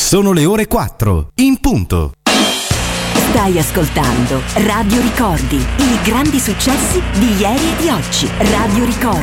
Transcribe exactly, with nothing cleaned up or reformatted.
Sono le ore quattro, in punto. Stai ascoltando Radio Ricordi, i grandi successi di ieri e di oggi. Radio Ricordi.